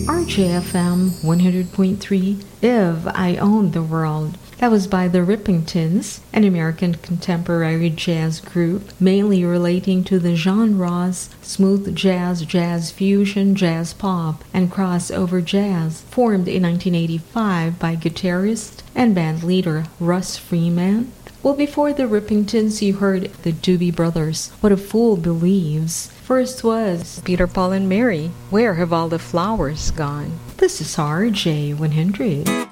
RJFM 100.3, If I Owned the World. That was by the Rippingtons, an American contemporary jazz group mainly relating to the genres smooth jazz, jazz fusion, jazz pop, and crossover jazz, formed in 1985 by guitarist and band leader Russ Freeman. Well, before the Rippingtons, you heard the Doobie Brothers, What a Fool Believes. First was Peter, Paul, and Mary, Where Have All the Flowers Gone? This is RJ 100.